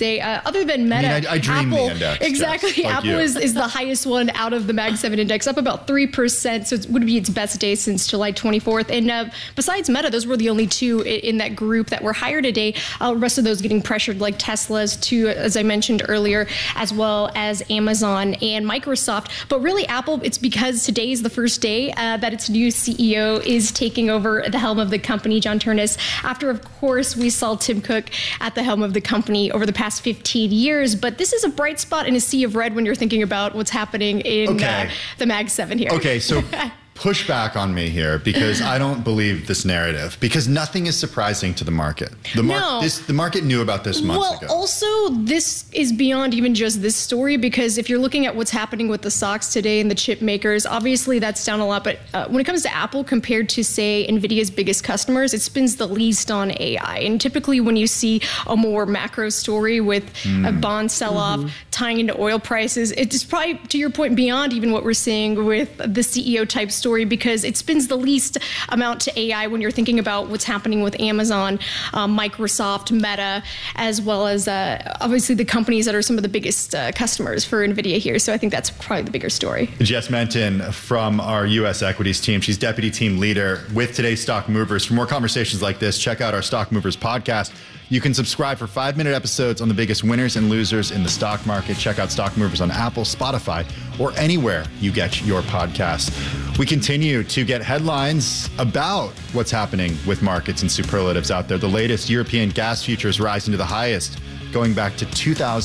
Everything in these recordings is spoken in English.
day. Other than Meta, I dream Apple, the index. exactly. Yes, like Apple is the highest one out of the Mag 7 index, up about 3%. So it would be its best day since July 24th. And besides Meta, those were the only two in that group that were higher today. The rest of those getting pressured, like Tesla's, too, as I mentioned earlier, as well as Amazon and Microsoft. But really, Apple, it's because today is the first day that its new CEO is taking over the helm of the company, John Ternus, after, of course, we saw Tim Cook at the helm of the company over the past 15 years. But this is a bright spot in a sea of red when you're thinking about what's happening in the Mag 7 here. Okay, so push back on me here, because I don't believe this narrative, because nothing is surprising to the market. The market knew about this months ago. Well, also, this is beyond even just this story, because if you're looking at what's happening with the stocks today and the chip makers, obviously that's down a lot. But when it comes to Apple, compared to, say, NVIDIA's biggest customers, it spends the least on AI. And typically when you see a more macro story with a bond sell-off tying into oil prices, it's probably, to your point, beyond even what we're seeing with the CEO type story, because it spends the least amount to AI when you're thinking about what's happening with Amazon, Microsoft, Meta, as well as obviously the companies that are some of the biggest customers for NVIDIA here. So I think that's probably the bigger story. Jess Menton from our U.S. equities team. She's deputy team leader with today's Stock Movers. For more conversations like this, check out our Stock Movers podcast. You can subscribe for 5-minute episodes on the biggest winners and losers in the stock market. Check out Stock Movers on Apple, Spotify, or anywhere you get your podcasts. We continue to get headlines about what's happening with markets and superlatives out there. The latest European gas futures rising to the highest going back to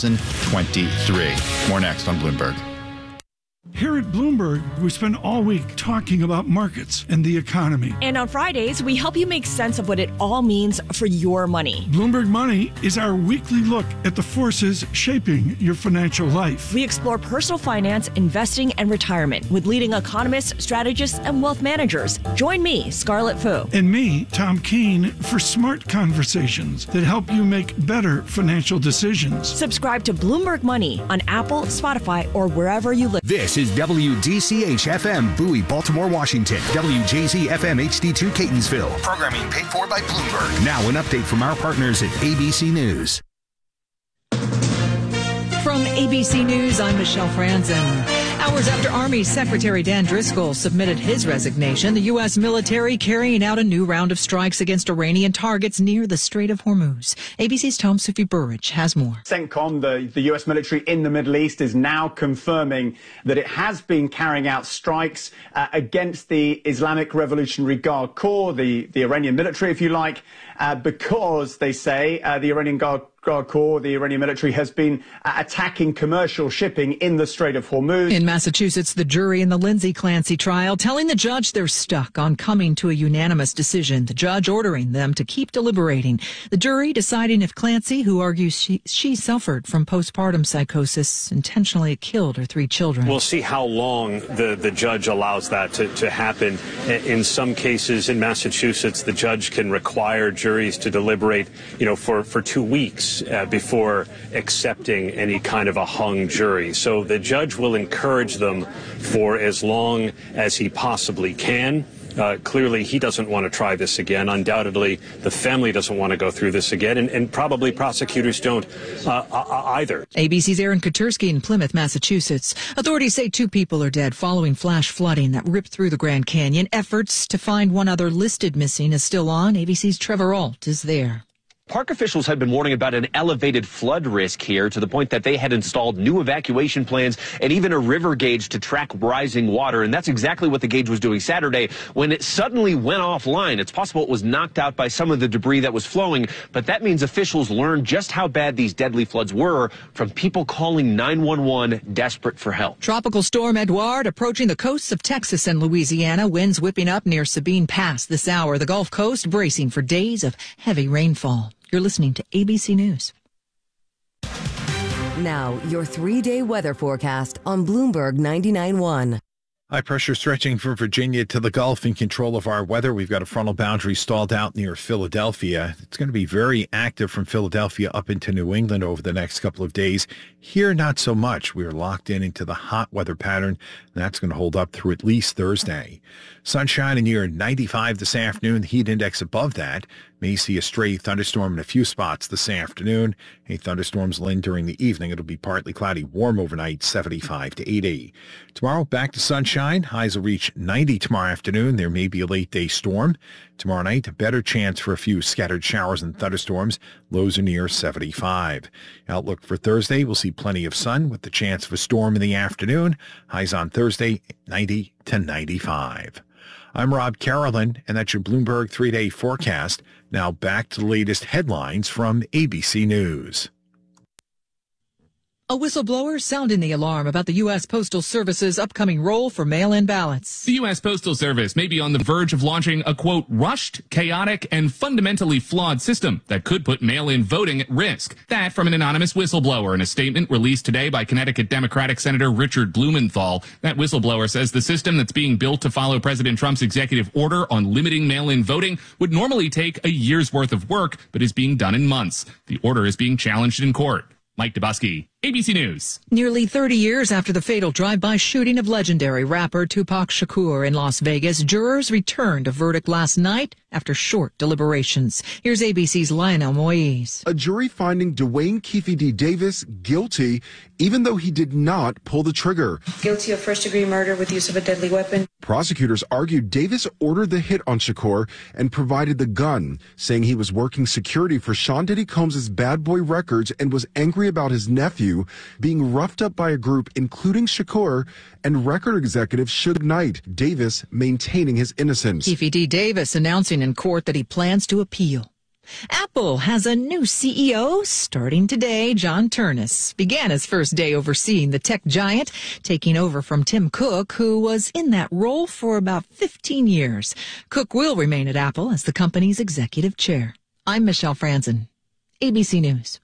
2023. More next on Bloomberg. Here at Bloomberg, we spend all week talking about markets and the economy. And on Fridays, we help you make sense of what it all means for your money. Bloomberg Money is our weekly look at the forces shaping your financial life. We explore personal finance, investing, and retirement with leading economists, strategists, and wealth managers. Join me, Scarlett Fu. And me, Tom Keene, for smart conversations that help you make better financial decisions. Subscribe to Bloomberg Money on Apple, Spotify, or wherever you live. This is WDCH-FM, Bowie, Baltimore, Washington. WJZ-FM HD2, Catonsville. Programming paid for by Bloomberg. Now an update from our partners at ABC News. From ABC News, I'm Michelle Franzen. Hours after Army Secretary Dan Driscoll submitted his resignation, the U.S. military carrying out a new round of strikes against Iranian targets near the Strait of Hormuz. ABC's Tom Sophie Burridge has more. CENTCOM, the U.S. military in the Middle East, is now confirming that it has been carrying out strikes against the Islamic Revolutionary Guard Corps, the Iranian military, if you like, because they say the Iranian Guard Corps, the Iranian military, has been attacking commercial shipping in the Strait of Hormuz. In Massachusetts, the jury in the Lindsay Clancy trial telling the judge they're stuck on coming to a unanimous decision. The judge ordering them to keep deliberating. The jury deciding if Clancy, who argues she suffered from postpartum psychosis, intentionally killed her 3 children. We'll see how long the judge allows that to happen. In some cases in Massachusetts, the judge can require juries to deliberate, for 2 weeks before accepting any kind of a hung jury. So the judge will encourage them for as long as he possibly can. Clearly, he doesn't want to try this again. Undoubtedly, the family doesn't want to go through this again, and probably prosecutors don't either. ABC's Aaron Katursky in Plymouth, Massachusetts. Authorities say 2 people are dead following flash flooding that ripped through the Grand Canyon. Efforts to find one other listed missing is still on. ABC's Trevor Ault is there. Park officials had been warning about an elevated flood risk here, to the point that they had installed new evacuation plans and even a river gauge to track rising water. And that's exactly what the gauge was doing Saturday when it suddenly went offline. It's possible it was knocked out by some of the debris that was flowing, but that means officials learned just how bad these deadly floods were from people calling 911 desperate for help. Tropical storm Edouard approaching the coasts of Texas and Louisiana. Winds whipping up near Sabine Pass this hour. The Gulf Coast bracing for days of heavy rainfall. You're listening to ABC News. Now, your 3-day weather forecast on Bloomberg 99.1. High pressure stretching from Virginia to the Gulf in control of our weather. We've got a frontal boundary stalled out near Philadelphia. It's going to be very active from Philadelphia up into New England over the next couple of days. Here, not so much. We are locked into the hot weather pattern. That's going to hold up through at least Thursday. Sunshine near 95 this afternoon. The heat index above that. May see a stray thunderstorm in a few spots this afternoon. Any thunderstorms will end during the evening. It'll be partly cloudy, warm overnight, 75 to 80. Tomorrow, back to sunshine. Highs will reach 90 tomorrow afternoon. There may be a late-day storm. Tomorrow night, a better chance for a few scattered showers and thunderstorms. Lows are near 75. Outlook for Thursday, we'll see plenty of sun with the chance of a storm in the afternoon. Highs on Thursday, 90 to 95. I'm Rob Carolyn, and that's your Bloomberg 3-day forecast. Now back to the latest headlines from ABC News. A whistleblower sounding the alarm about the U.S. Postal Service's upcoming role for mail-in ballots. The U.S. Postal Service may be on the verge of launching a, quote, rushed, chaotic, and fundamentally flawed system that could put mail-in voting at risk. That from an anonymous whistleblower in a statement released today by Connecticut Democratic Senator Richard Blumenthal. That whistleblower says the system that's being built to follow President Trump's executive order on limiting mail-in voting would normally take a year's worth of work, but is being done in months. The order is being challenged in court. Mike Dubusky, ABC News. Nearly 30 years after the fatal drive-by shooting of legendary rapper Tupac Shakur in Las Vegas, jurors returned a verdict last night after short deliberations. Here's ABC's Lionel Moise. A jury finding Dwayne Keefe D. Davis guilty, even though he did not pull the trigger. Guilty of first-degree murder with use of a deadly weapon. Prosecutors argued Davis ordered the hit on Shakur and provided the gun, saying he was working security for Sean Diddy Combs' Bad Boy Records and was angry about his nephew being roughed up by a group including Shakur and record executive Suge Knight. Davis maintaining his innocence. Keefe D. Davis announcing in court that he plans to appeal. Apple has a new CEO starting today. John Ternus began his first day overseeing the tech giant, taking over from Tim Cook, who was in that role for about 15 years. Cook will remain at Apple as the company's executive chair. I'm Michelle Franzen, ABC News.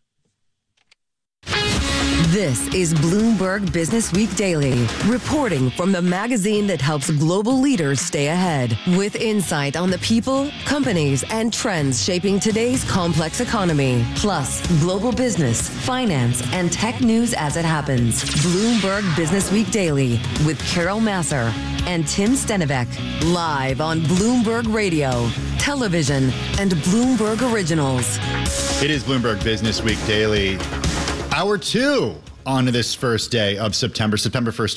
This is Bloomberg Business Week Daily, reporting from the magazine that helps global leaders stay ahead, with insight on the people, companies, and trends shaping today's complex economy, plus global business, finance, and tech news as it happens. Bloomberg Business Week Daily with Carol Massar and Tim Stenivek, live on Bloomberg Radio, television, and Bloomberg Originals. It is Bloomberg Business Week Daily. Hour 2 on this first day of September 1st,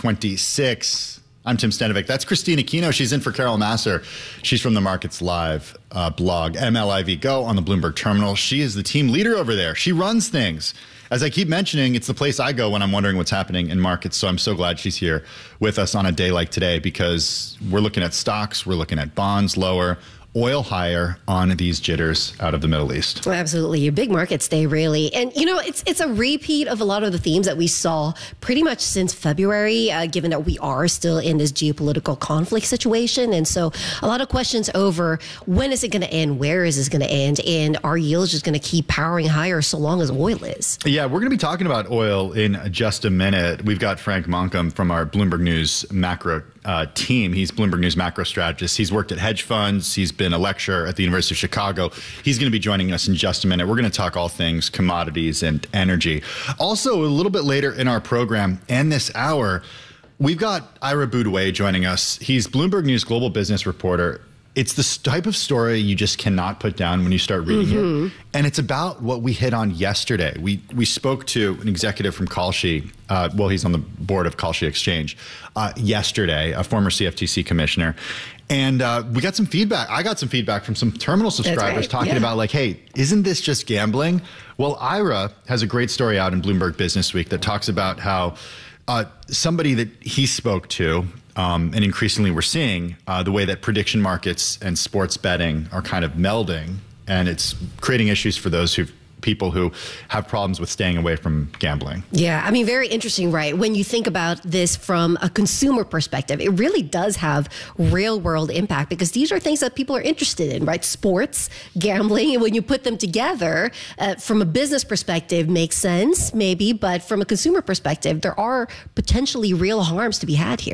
2026. I'm Tim Stenivek. That's Christina Aquino. She's in for Carol Massar. She's from the Markets Live blog, MLIV Go, on the Bloomberg Terminal. She is the team leader over there. She runs things. As I keep mentioning, it's the place I go when I'm wondering what's happening in markets. So I'm so glad she's here with us on a day like today, because we're looking at stocks, we're looking at bonds lower, oil higher on these jitters out of the Middle East. Well, absolutely. A big markets day, really. And, you know, it's a repeat of a lot of the themes that we saw pretty much since February, given that we are still in this geopolitical conflict situation. And so a lot of questions over when is it going to end? Where is this going to end? And are yields just going to keep powering higher so long as oil is? Yeah, we're going to be talking about oil in just a minute. We've got Frank Monkum from our Bloomberg News macro team. He's Bloomberg News macro strategist. He's worked at hedge funds. He's been a lecturer at the University of Chicago. He's going to be joining us in just a minute. We're going to talk all things commodities and energy. Also, a little bit later in our program and this hour, we've got Ira Boudouet joining us. He's Bloomberg News global business reporter. It's the type of story you just cannot put down when you start reading it. And it's about what we hit on yesterday. We spoke to an executive from Kalshi. He's on the board of Kalshi Exchange yesterday, a former CFTC commissioner. And we got some feedback. I got some feedback from some terminal subscribers talking about like, hey, isn't this just gambling? Well, Ira has a great story out in Bloomberg Business Week that talks about how somebody that he spoke to, and increasingly we're seeing the way that prediction markets and sports betting are kind of melding, and it's creating issues for those people who have problems with staying away from gambling. Yeah, I mean, very interesting, right? When you think about this from a consumer perspective, it really does have real world impact, because these are things that people are interested in, right? Sports, gambling, and when you put them together, from a business perspective, makes sense, maybe, but from a consumer perspective, there are potentially real harms to be had here.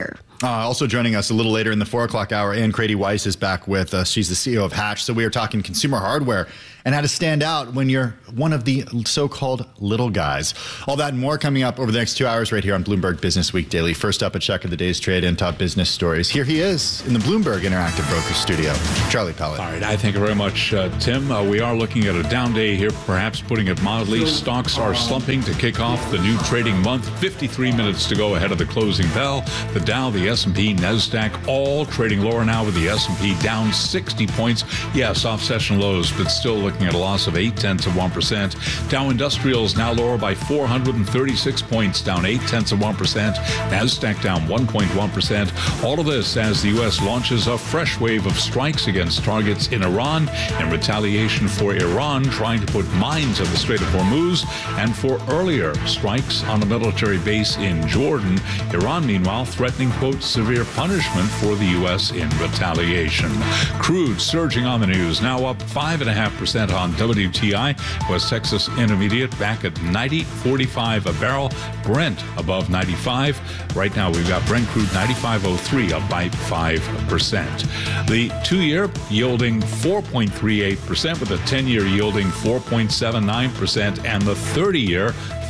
Also joining us a little later in the 4 o'clock hour, Ann Crady Weiss is back with us. She's the CEO of Hatch. So we are talking consumer hardware and how to stand out when you're one of the so-called little guys. All that and more coming up over the next 2 hours right here on Bloomberg Business Week Daily. First up, a check of the day's trade and top business stories. Here he is in the Bloomberg Interactive Brokers studio, Charlie Pellet. All right, thank you very much, Tim. We are looking at a down day here, perhaps putting it mildly. Stocks are slumping to kick off the new trading month. 53 minutes to go ahead of the closing bell. The Dow, the S&P, NASDAQ, all trading lower now, with the S&P down 60 points. Yes, off session lows, but still looking at a loss of 0.8%. Dow Industrials now lower by 436 points, down 0.8%. NASDAQ down 1.1%. All of this as the U.S. launches a fresh wave of strikes against targets in Iran in retaliation for Iran trying to put mines at the Strait of Hormuz and for earlier strikes on a military base in Jordan. Iran, meanwhile, threatening, quote, severe punishment for the U.S. in retaliation. Crude surging on the news, now up 5.5% on WTI. West Texas Intermediate back at $90.45 a barrel. Brent above 95. Right now we've got Brent crude 95.03, up by 5%. The 2-year yielding 4.38%, with a 10-year yielding 4.79%, and the 30-year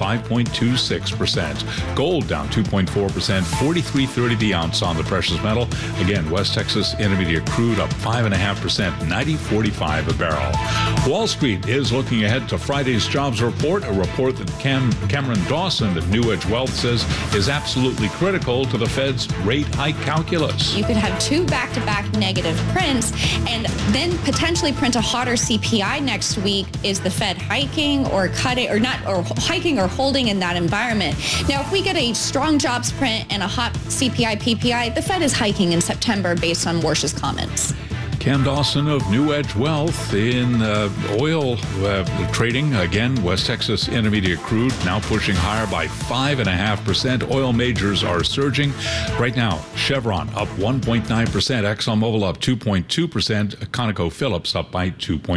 5.26%. Gold down 2.4%, $43.30 the ounce on the precious metal. Again, West Texas Intermediate crude up 5.5%, $90.45 a barrel. Wall Street is looking ahead to Friday's jobs report, a report that Cameron Dawson of New Edge Wealth says is absolutely critical to the Fed's rate hike calculus. You could have 2 back-to-back negative prints and then potentially print a hotter CPI next week. Is the Fed hiking or cutting or not, or hiking or holding in that environment? Now, if we get a strong jobs print and a hot CPI PPI, the Fed is hiking in September based on Warsh's comments. Cam Dawson of New Edge Wealth in oil trading. Again, West Texas Intermediate crude now pushing higher by 5.5%. Oil majors are surging. Right now, Chevron up 1.9%. ExxonMobil up 2.2%. ConocoPhillips up by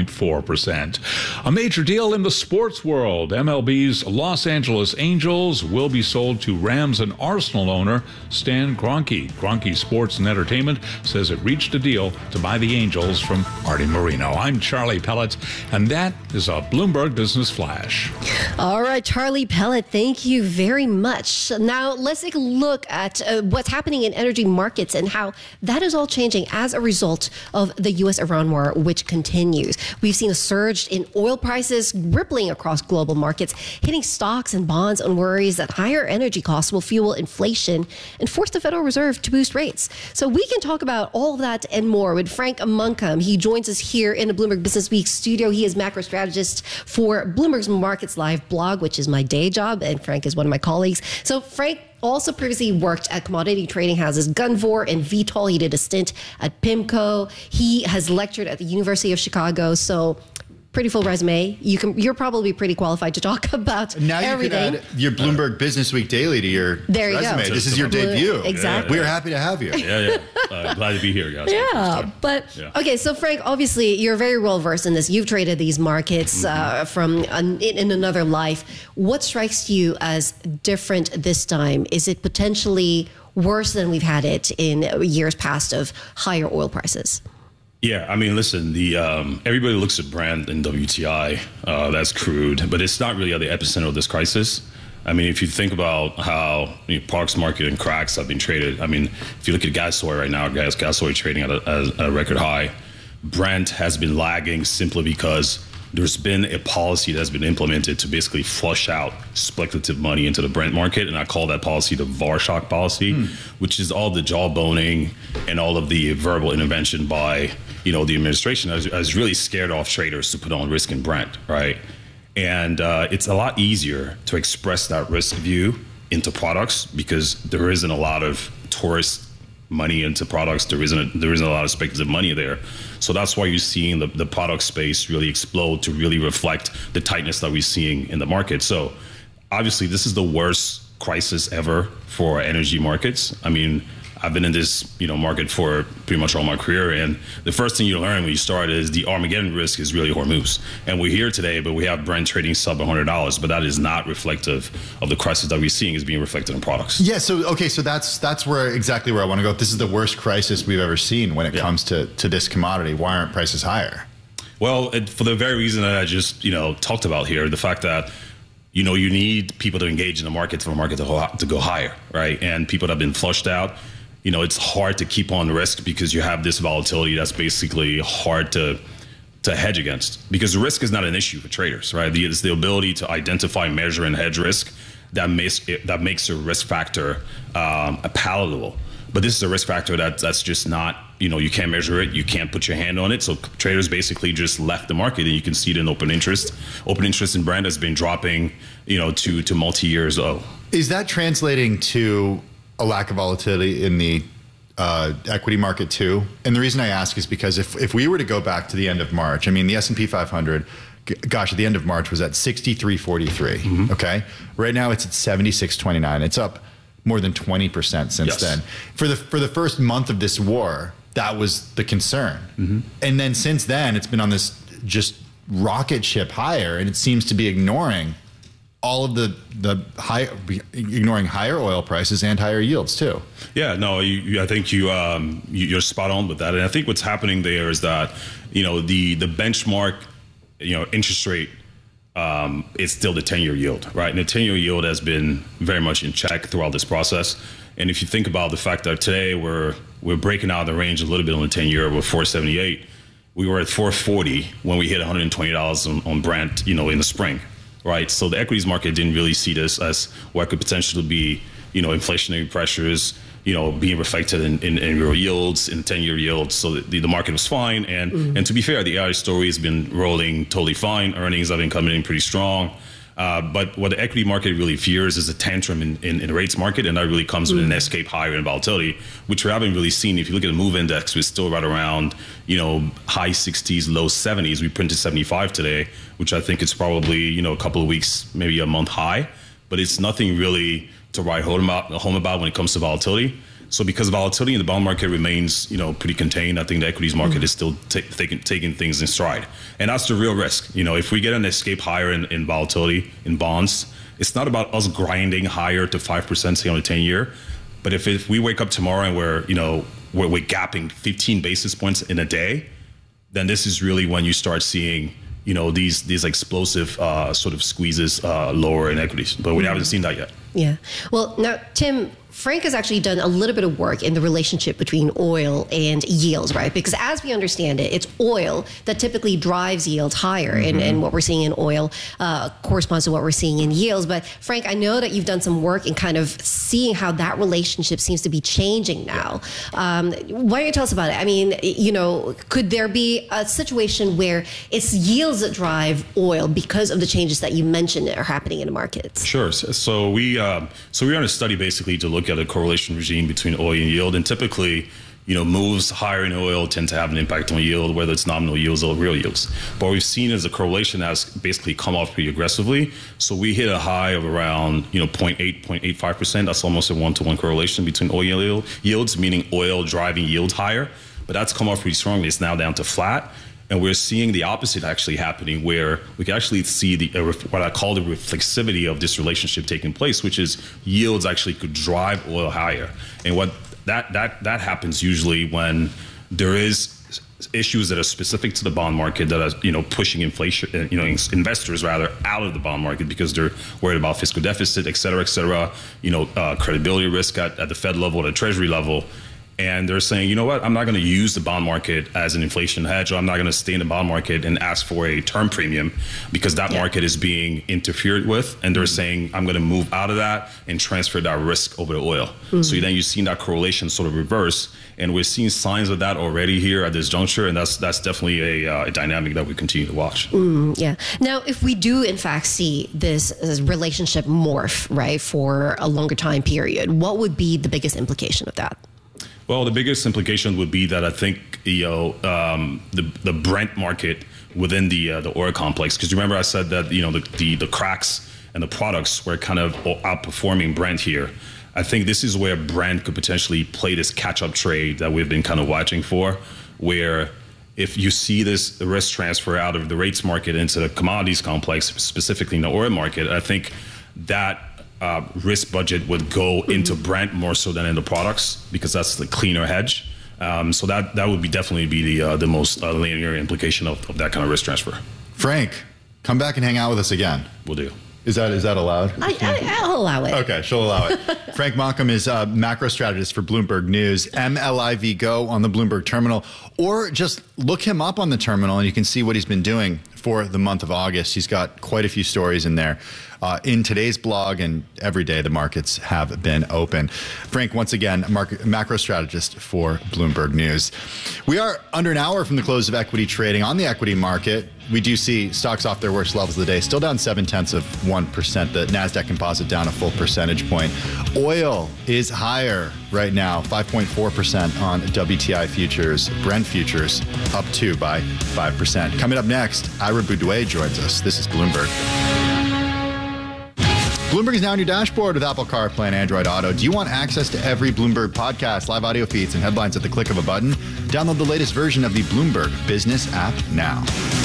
2.4%. A major deal in the sports world. MLB's Los Angeles Angels will be sold to Rams and Arsenal owner Stan Kroenke. Kroenke Sports and Entertainment says it reached a deal to buy the Angels from Artie Moreno. I'm Charlie Pellet, and that is a Bloomberg Business Flash. All right, Charlie Pellet, thank you very much. Now, let's take a look at what's happening in energy markets and how that is all changing as a result of the U.S.-Iran war, which continues. We've seen a surge in oil prices rippling across global markets, hitting stocks and bonds on worries that higher energy costs will fuel inflation and force the Federal Reserve to boost rates. So we can talk about all of that and more with Frank Munkham. He joins us here in the Bloomberg Business Week studio. He is macro strategist for Bloomberg's Markets Live blog, which is my day job, and Frank is one of my colleagues. So Frank also previously worked at commodity trading houses Gunvor and Vitol. He did a stint at PIMCO. He has lectured at the University of Chicago. So pretty full resume. You're probably pretty qualified to talk about now everything. You could add your Bloomberg Business Week Daily to your resume. This is your debut. Exactly. We're happy to have you. Glad to be here, guys. Okay, so Frank, obviously you're very well versed in this. You've traded these markets in another life. What strikes you as different this time? Is it potentially worse than we've had it in years past of higher oil prices? Yeah, I mean, listen, everybody looks at Brent and WTI, that's crude, but it's not really at the epicenter of this crisis. I mean, if you think about how Parks Market and cracks have been traded, I mean, if you look at gas oil right now, gas oil trading at a record high. Brent has been lagging simply because there's been a policy that's been implemented to basically flush out speculative money into the Brent market. And I call that policy the Varshock policy, which is all the jawboning and all of the verbal intervention by, the administration has really scared off traders to put on risk in Brent, right? And it's a lot easier to express that risk view into products because there isn't a lot of tourist money into products. There isn't a lot of speculative money there. So that's why you're seeing the product space really explode to really reflect the tightness that we're seeing in the market. So obviously this is the worst crisis ever for energy markets. I mean, I've been in this, market for pretty much all my career, and the first thing you learn when you start is the Armageddon risk is really Hormuz. And we're here today, but we have Brent trading sub $100, but that is not reflective of the crisis that we're seeing is being reflected in products. Yeah. So that's exactly where I want to go. This is the worst crisis we've ever seen when it comes to this commodity. Why aren't prices higher? Well, for the very reason that I just talked about here, the fact that you need people to engage in the market for the market to go higher, right? And people that have been flushed out. It's hard to keep on risk because you have this volatility that's basically hard to hedge against, because risk is not an issue for traders, right? It's the ability to identify, measure, and hedge risk that makes a risk factor palatable. But this is a risk factor that's just not, you can't measure it, you can't put your hand on it. So traders basically just left the market, and you can see it in open interest. Open interest in Brent has been dropping, to multi-years low. Is that translating to a lack of volatility in the equity market too? And the reason I ask is because if we were to go back to the end of March, the S&P 500, at the end of March was at 63.43. Okay, right now it's at 76.29. It's up more than 20% since then. For the first month of this war, that was the concern, and then since then it's been on this just rocket ship higher, and it seems to be ignoring all of ignoring higher oil prices and higher yields too. Yeah, no, I think you're spot on with that. And I think what's happening there is that, the benchmark, interest rate is still the 10-year yield, right? And the 10-year yield has been very much in check throughout this process. And if you think about the fact that today we're breaking out of the range a little bit on the 10-year, we're 478. We were at 440 when we hit $120 on Brent, in the spring. Right, so the equities market didn't really see this as what could potentially be, inflationary pressures, being reflected in real yields, in 10-year yields. So the market was fine, and to be fair, the AI story has been rolling totally fine. Earnings have been coming in pretty strong. But what the equity market really fears is a tantrum in the rates market, and that really comes with an escape higher in volatility, which we haven't really seen. If you look at the MOVE index, we're still right around, high 60s, low 70s. We printed 75 today, which I think is probably, a couple of weeks, maybe a month high. But it's nothing really to write home about when it comes to volatility. So because volatility in the bond market remains, pretty contained, I think the equities market is still taking things in stride. And that's the real risk. If we get an escape higher in volatility in bonds, it's not about us grinding higher to 5%, say on the 10-year. But if we wake up tomorrow and we're gapping 15 basis points in a day, then this is really when you start seeing, these explosive sort of squeezes lower in equities. But we haven't seen that yet. Yeah. Well, now, Tim, Frank has actually done a little bit of work in the relationship between oil and yields, right? Because as we understand it, it's oil that typically drives yields higher, and what we're seeing in oil corresponds to what we're seeing in yields. But Frank, I know that you've done some work in kind of seeing how that relationship seems to be changing now. Why don't you tell us about it? Could there be a situation where it's yields that drive oil because of the changes that you mentioned that are happening in the markets? Sure. So we ran a study basically to look at a correlation regime between oil and yield, and typically, moves higher in oil tend to have an impact on yield, whether it's nominal yields or real yields. But what we've seen is the correlation has basically come off pretty aggressively. So we hit a high of around 0.85%. That's almost a 1-to-1 correlation between oil and yields, meaning oil driving yields higher. But that's come off pretty strongly. It's now down to flat. And we're seeing the opposite actually happening, where we can actually see what I call the reflexivity of this relationship taking place, which is yields actually could drive oil higher. And what that happens usually when there is issues that are specific to the bond market that are pushing inflation, investors rather out of the bond market because they're worried about fiscal deficit, et cetera, credibility risk at the Fed level, at the Treasury level. And they're saying, you know what, I'm not going to use the bond market as an inflation hedge, or I'm not going to stay in the bond market and ask for a term premium because that market is being interfered with. And they're saying, I'm going to move out of that and transfer that risk over to oil. So then you've seen that correlation sort of reverse. And we're seeing signs of that already here at this juncture. And that's definitely a dynamic that we continue to watch. Yeah. Now, if we do, in fact, see this relationship morph, right, for a longer time period, what would be the biggest implication of that? Well, the biggest implication would be that I think the Brent market within the oil complex, because remember I said that the cracks and the products were kind of outperforming Brent here. I think this is where Brent could potentially play this catch-up trade that we've been kind of watching for, where if you see this risk transfer out of the rates market into the commodities complex, specifically in the oil market, I think that risk budget would go into Brent more so than in the products, because that's the cleaner hedge. So that would definitely be the most linear implication of that kind of risk transfer. Frank, come back and hang out with us again. We'll do. Is that allowed? I'll allow it. Okay, she'll allow it. Frank Monkham is a macro strategist for Bloomberg News. MLIV Go on the Bloomberg terminal, or just look him up on the terminal and you can see what he's been doing for the month of August. He's got quite a few stories in there. In today's blog, and every day the markets have been open. Frank, once again, macro strategist for Bloomberg News. We are under an hour from the close of equity trading on the equity market. We do see stocks off their worst levels of the day, still down 0.7%. The NASDAQ composite down a full percentage point. Oil is higher right now, 5.4% on WTI futures. Brent futures up too by 5%. Coming up next, Ira Boudouet joins us. This is Bloomberg. Bloomberg is now on your dashboard with Apple CarPlay and Android Auto. Do you want access to every Bloomberg podcast, live audio feeds, and headlines at the click of a button? Download the latest version of the Bloomberg Business app now.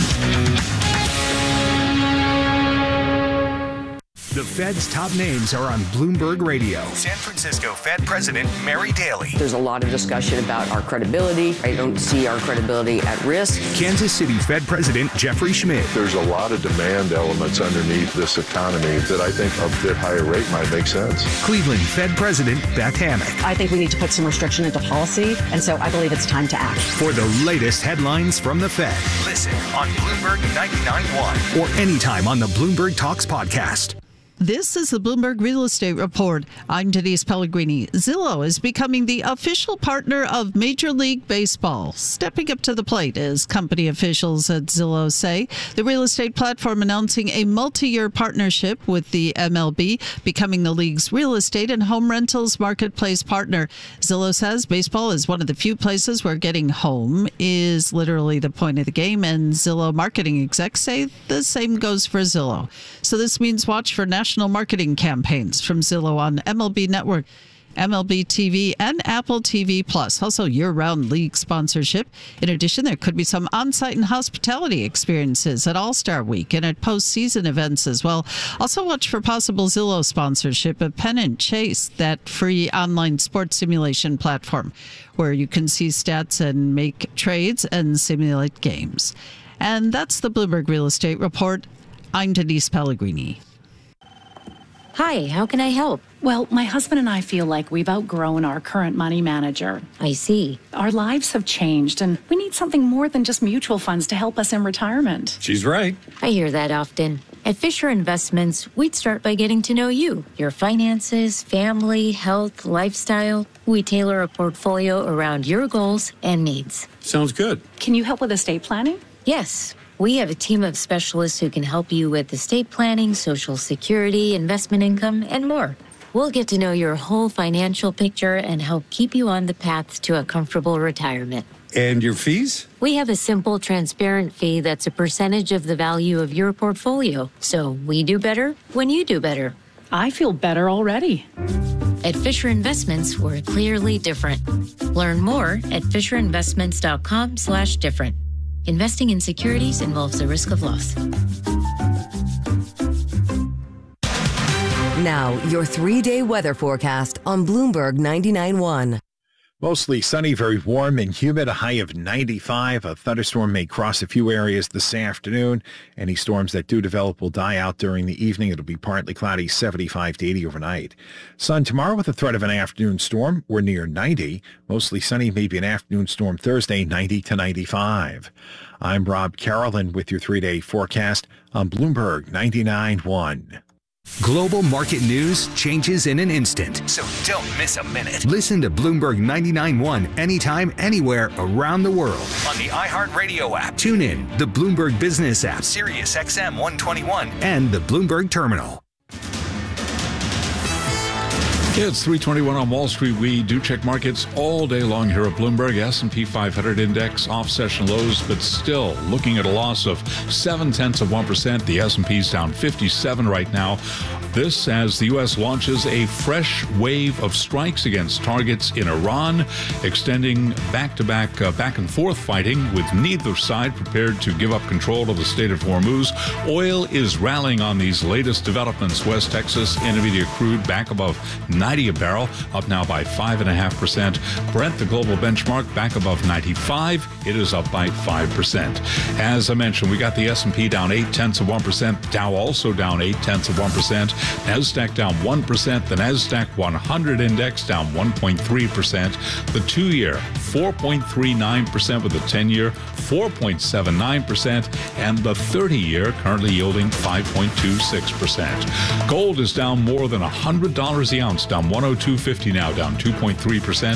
The Fed's top names are on Bloomberg Radio. San Francisco Fed President Mary Daly. There's a lot of discussion about our credibility. I don't see our credibility at risk. Kansas City Fed President Jeffrey Schmidt. There's a lot of demand elements underneath this economy that I think a bit higher rate might make sense. Cleveland Fed President Beth Hammack. I think we need to put some restriction into policy, and so I believe it's time to act. For the latest headlines from the Fed, listen on Bloomberg 99.1 or anytime on the Bloomberg Talks podcast. This is the Bloomberg Real Estate Report. I'm Denise Pellegrini. Zillow is becoming the official partner of Major League Baseball. Stepping up to the plate, as company officials at Zillow say. The real estate platform announcing a multi-year partnership with the MLB, becoming the league's real estate and home rentals marketplace partner. Zillow says baseball is one of the few places where getting home is literally the point of the game, and Zillow marketing execs say the same goes for Zillow. So this means watch for national marketing campaigns from Zillow on MLB Network, MLB TV, and Apple TV Plus. Also year-round league sponsorship. In addition, there could be some on-site and hospitality experiences at All-Star Week and at postseason events as well. Also watch for possible Zillow sponsorship of Pennant Chase, that free online sports simulation platform where you can see stats and make trades and simulate games. And that's the Bloomberg Real Estate Report. I'm Denise Pellegrini. Hi, how can I help? Well, my husband and I feel like we've outgrown our current money manager. I see. Our lives have changed, and we need something more than just mutual funds to help us in retirement. She's right. I hear that often. At Fisher Investments, we'd start by getting to know you, your finances, family, health, lifestyle. We tailor a portfolio around your goals and needs. Sounds good. Can you help with estate planning? Yes. We have a team of specialists who can help you with estate planning, Social Security, investment income, and more. We'll get to know your whole financial picture and help keep you on the path to a comfortable retirement. And your fees? We have a simple, transparent fee that's a percentage of the value of your portfolio. So we do better when you do better. I feel better already. At Fisher Investments, we're clearly different. Learn more at FisherInvestments.com/different. Investing in securities involves a risk of loss. Now, your 3-day weather forecast on Bloomberg 99.1. Mostly sunny, very warm and humid, a high of 95. A thunderstorm may cross a few areas this afternoon. Any storms that do develop will die out during the evening. It'll be partly cloudy, 75 to 80 overnight. Sun tomorrow with a threat of an afternoon storm. We're near 90. Mostly sunny, maybe an afternoon storm Thursday, 90 to 95. I'm Rob Carolyn with your 3-day forecast on Bloomberg 99.1. Global market news changes in an instant, so don't miss a minute. Listen to Bloomberg 99.1 anytime, anywhere around the world on the iHeartRadio app. Tune in, the Bloomberg Business app, Sirius XM 121, and the Bloomberg Terminal. It's 3:21 on Wall Street. We do check markets all day long here at Bloomberg. S&P 500 index off session lows, but still looking at a loss of 0.7%. The S&P's down 57 right now. This as the U.S. launches a fresh wave of strikes against targets in Iran, extending back-to-back back-and-forth fighting with neither side prepared to give up control of the Strait of Hormuz. Oil is rallying on these latest developments. West Texas Intermediate crude back above 90 a barrel, up now by 5.5%. Brent, the global benchmark, back above 95. It is up by 5%. As I mentioned, we got the S&P down 0.8%. Dow also down 0.8%. NASDAQ down 1%. The NASDAQ 100 index down 1.3%. The 2-year 4.39% with the 10-year 4.79%, and the 30-year currently yielding 5.26%. Gold is down more than $100 the ounce, down 102.50 now, down 2.3%.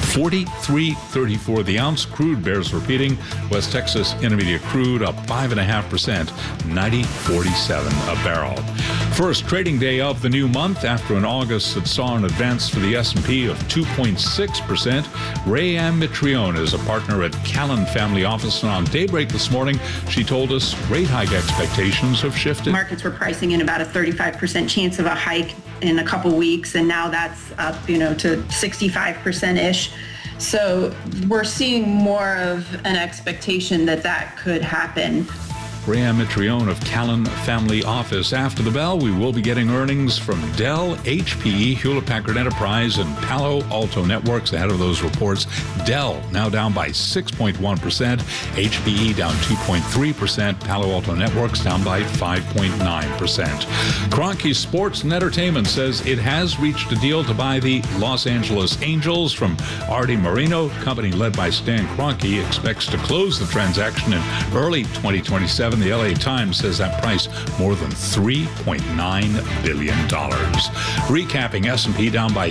43.34 the ounce. Crude bears repeating. West Texas Intermediate crude up 5.5%, 90.47 a barrel. First trading day of the new month after an August that saw an advance for the S&P of 2.6%. Rayanne Mitrione is a partner at Callan Family Office, and on Daybreak this morning, she told us rate hike expectations have shifted. Markets were pricing in about a 35% chance of a hike in a couple weeks, and now that's up, to 65%-ish. So we're seeing more of an expectation that could happen. Rayanne Mitrione of Callan Family Office. After the bell, we will be getting earnings from Dell, HPE, Hewlett-Packard Enterprise, and Palo Alto Networks. Ahead of those reports, Dell now down by 6.1%, HPE down 2.3%, Palo Alto Networks down by 5.9%. Kroenke Sports and Entertainment says it has reached a deal to buy the Los Angeles Angels from Artie Moreno. Company led by Stan Kroenke expects to close the transaction in early 2027. The LA Times says that price more than $3.9 billion. Recapping, S&P down by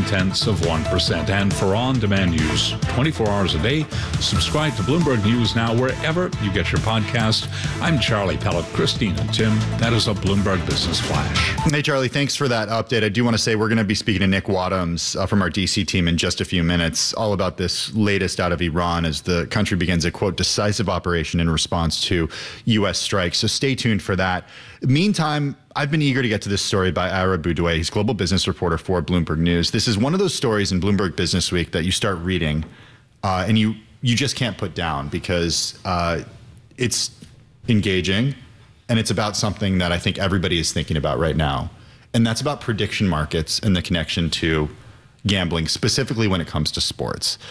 0.7%. And for on-demand news 24 hours a day, subscribe to Bloomberg News Now wherever you get your podcast. I'm Charlie Pellet, Christine and Tim. That is a Bloomberg Business Flash. Hey, Charlie, thanks for that update. I do want to say we're going to be speaking to Nick Wadhams from our DC team in just a few minutes, all about this latest out of Iran as the country begins a, quote, decisive operation in response to U.S. strikes. So stay tuned for that. Meantime, I've been eager to get to this story by Ira Boudouet. He's global business reporter for Bloomberg News. This is one of those stories in Bloomberg Business Week that you start reading and you just can't put down because it's engaging and it's about something that I think everybody is thinking about right now. And that's about prediction markets and the connection to gambling, specifically when it comes to sports.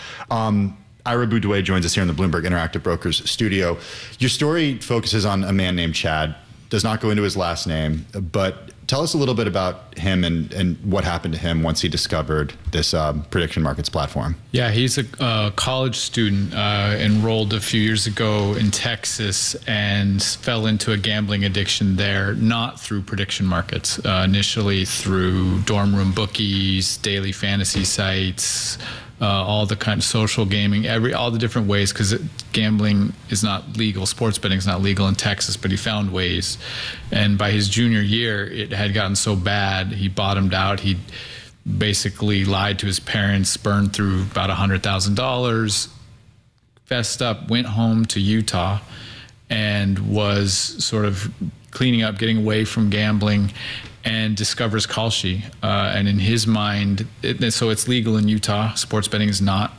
Ira Boudouet joins us here in the Bloomberg Interactive Brokers studio. Your story focuses on a man named Chad, does not go into his last name, but tell us a little bit about him and what happened to him once he discovered this prediction markets platform. Yeah, he's a college student enrolled a few years ago in Texas and fell into a gambling addiction there, not through prediction markets, initially through dorm room bookies, daily fantasy sites, all the kind of social gaming, all the different ways, because gambling is not legal, sports betting is not legal in Texas, but he found ways. And by his junior year, it had gotten so bad, he bottomed out. He basically lied to his parents, burned through about $100,000, fessed up, went home to Utah, and was sort of cleaning up, getting away from gambling, and discovers Kalshi. And in his mind, so it's legal in Utah, sports betting is not.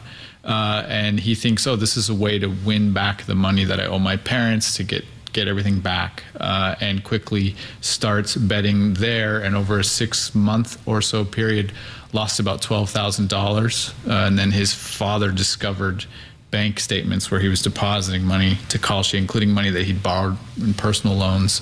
And he thinks, oh, this is a way to win back the money that I owe my parents, to get everything back, and quickly starts betting there. And over a 6-month or so period, lost about $12,000. And then his father discovered bank statements where he was depositing money to Kalshi, including money that he'd borrowed in personal loans.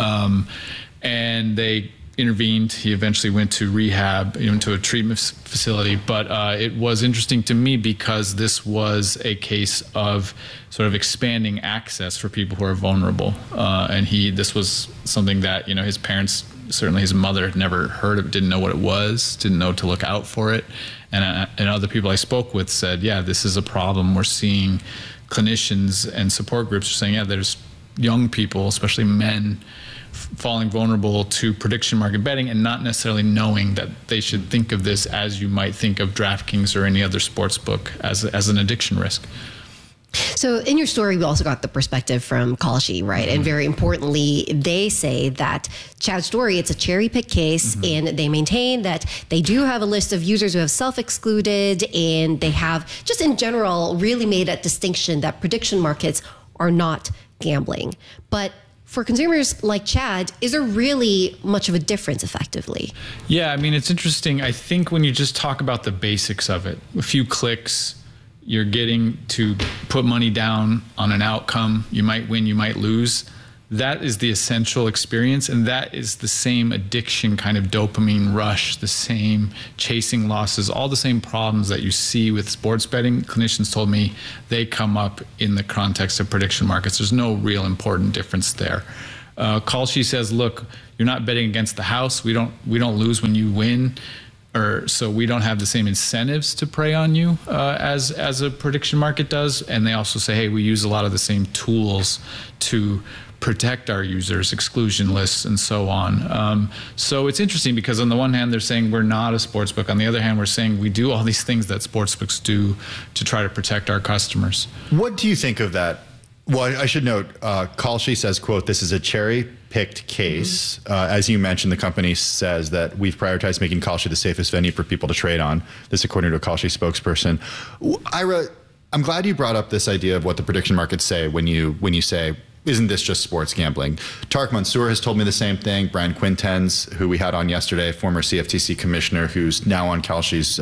And they intervened. He eventually went to rehab, into a treatment facility. But it was interesting to me because this was a case of sort of expanding access for people who are vulnerable. And this was something that, his parents, certainly his mother, had never heard of, didn't know what it was, didn't know to look out for it. And other people I spoke with said, yeah, this is a problem. We're seeing clinicians and support groups are saying, yeah, there's young people, especially men, falling vulnerable to prediction market betting and not necessarily knowing that they should think of this as you might think of DraftKings or any other sports book as an addiction risk. So in your story, we also got the perspective from Kalshi, right? And very importantly, they say that Chad's story, it's a cherry pick case, and they maintain that they do have a list of users who have self-excluded, and they have just in general really made that distinction that prediction markets are not gambling. But for consumers like Chad, is there really much of a difference effectively? Yeah, I mean, it's interesting. I think when you just talk about the basics of it, a few clicks, you're getting to put money down on an outcome. You might win, you might lose. That is the essential experience, and that is the same addiction kind of dopamine rush, the same chasing losses, all the same problems that you see with sports betting. Clinicians told me they come up in the context of prediction markets. There's no real important difference there. Kalshi says, look, you're not betting against the house. We don't lose when you win. So we don't have the same incentives to prey on you as a prediction market does. And they also say, hey, we use a lot of the same tools to protect our users, exclusion lists, and so on. So it's interesting because on the one hand, they're saying we're not a sportsbook. On the other hand, we're saying we do all these things that sportsbooks do to try to protect our customers. What do you think of that? Well, I should note, Kalshi says, quote, this is a cherry-picked case. As you mentioned, the company says that we've prioritized making Kalshi the safest venue for people to trade on. This according to a Kalshi spokesperson. Ira, I'm glad you brought up this idea of what the prediction markets say when you say, isn't this just sports gambling? Tarek Mansour has told me the same thing. Brian Quintens, who we had on yesterday, former CFTC commissioner, who's now on Kalshi's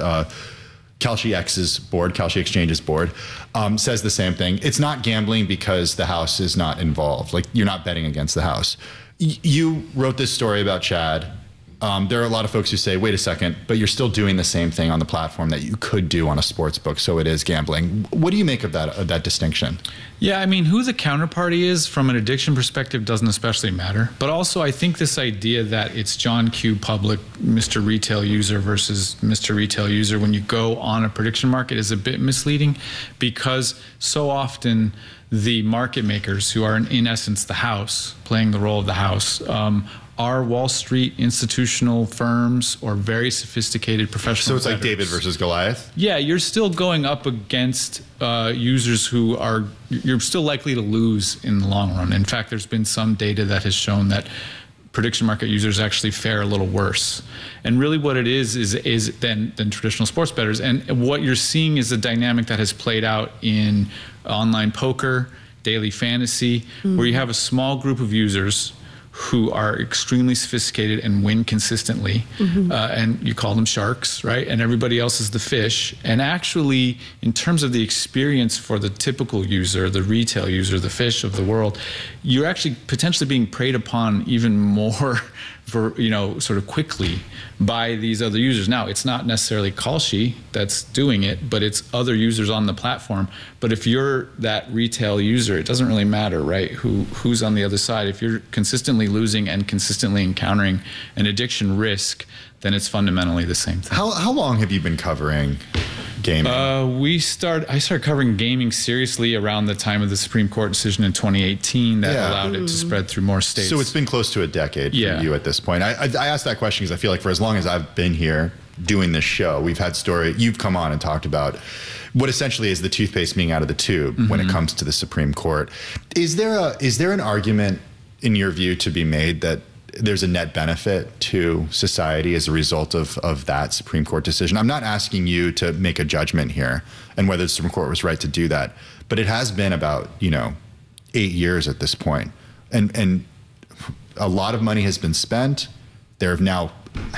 Kalshi X's board, Kalshi Exchange's board, says the same thing. It's not gambling because the house is not involved. Like, you're not betting against the house. You wrote this story about Chad. There are a lot of folks who say, wait a second, but you're still doing the same thing on the platform that you could do on a sports book, so it is gambling. What do you make of that distinction? Yeah, I mean, who the counterparty is from an addiction perspective doesn't especially matter. But also, I think this idea that it's John Q. Public, Mr. Retail User versus Mr. Retail User when you go on a prediction market is a bit misleading, because so often the market makers, who are in essence the house, playing the role of the house, are Wall Street institutional firms or very sophisticated professional So it's like David versus Goliath? Yeah, you're still going up against users who are, you're still likely to lose in the long run. In fact, there's been some data that has shown that prediction market users actually fare a little worse. And really what it is than traditional sports bettors. And what you're seeing is a dynamic that has played out in online poker, daily fantasy, where you have a small group of users who are extremely sophisticated and win consistently, and you call them sharks, right? And everybody else is the fish. And actually, in terms of the experience for the typical user, the retail user, the fish of the world, you're actually potentially being preyed upon even more sort of quickly by these other users. Now, it's not necessarily Kalshi that's doing it, but it's other users on the platform. But if you're that retail user, it doesn't really matter, right? Who's on the other side. If you're consistently losing and consistently encountering an addiction risk, then it's fundamentally the same thing. How long have you been covering gaming? I started covering gaming seriously around the time of the Supreme Court decision in 2018 that allowed it to spread through more states. So it's been close to a decade for you at this point. I asked that question because I feel like for as long as I've been here doing this show, we've had you've come on and talked about what essentially is the toothpaste being out of the tube when it comes to the Supreme Court. Is there an argument in your view to be made that there's a net benefit to society as a result of that Supreme Court decision? I'm not asking you to make a judgment here and whether the Supreme Court was right to do that, but it has been about 8 years at this point, and a lot of money has been spent. There have now,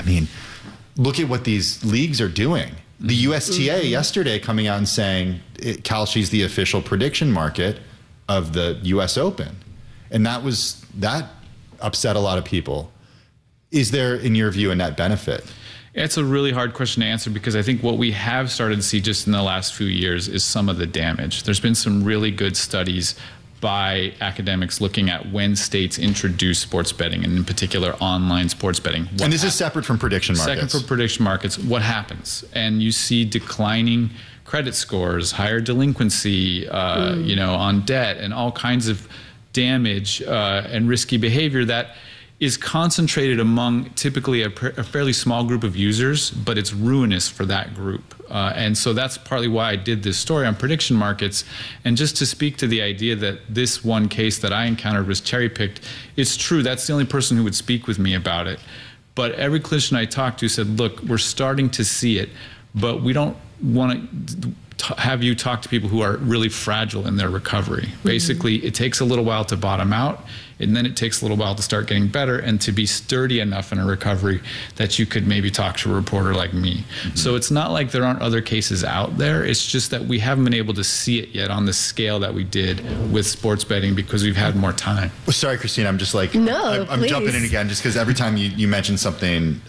look at what these leagues are doing. The USTA yesterday coming out and saying Kalshi's the official prediction market of the U.S. Open, and that upset a lot of people. Is there, in your view, a net benefit? It's a really hard question to answer because I think what we have started to see just in the last few years is some of the damage. There's been some really good studies by academics looking at when states introduce sports betting, and in particular online sports betting. And this is separate from prediction markets. Second from prediction markets, what happens? And you see declining credit scores, higher delinquency, on debt, and all kinds of damage and risky behavior that is concentrated among typically a fairly small group of users, but it's ruinous for that group. And so that's partly why I did this story on prediction markets. And just to speak to the idea that this one case that I encountered was cherry-picked, it's true, that's the only person who would speak with me about it. But every clinician I talked to said, look, we're starting to see it, but we don't want to have you talk to people who are really fragile in their recovery. Basically, it takes a little while to bottom out, and then it takes a little while to start getting better and to be sturdy enough in a recovery that you could maybe talk to a reporter like me. So it's not like there aren't other cases out there. It's just that we haven't been able to see it yet on the scale that we did with sports betting because we've had more time. Well, sorry, Christine, I'm just like, No, I'm jumping in again just because every time you mention something,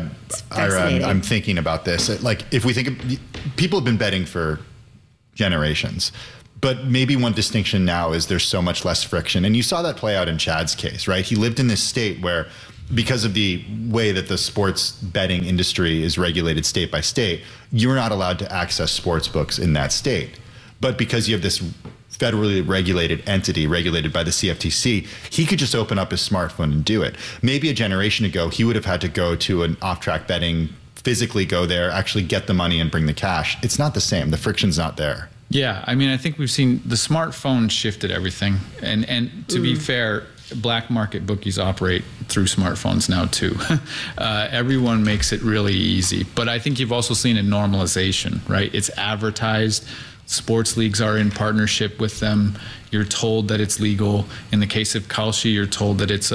I'm thinking about this. Like, if we think of, people have been betting for generations. But maybe one distinction now is there's so much less friction. And you saw that play out in Chad's case, right? He lived in this state where, because of the way that the sports betting industry is regulated state by state, you're not allowed to access sports books in that state. But because you have this federally regulated entity regulated by the CFTC, he could just open up his smartphone and do it. Maybe a generation ago, he would have had to go to an off-track betting, physically go there, actually get the money and bring the cash. It's not the same. The friction's not there. Yeah, I mean, I think we've seen the smartphone shifted everything. And to be fair, black market bookies operate through smartphones now too. Everyone makes it really easy. But I think you've also seen a normalization, right? It's advertised. Sports leagues are in partnership with them. You're told that it's legal. In the case of Kalshi, you're told that it's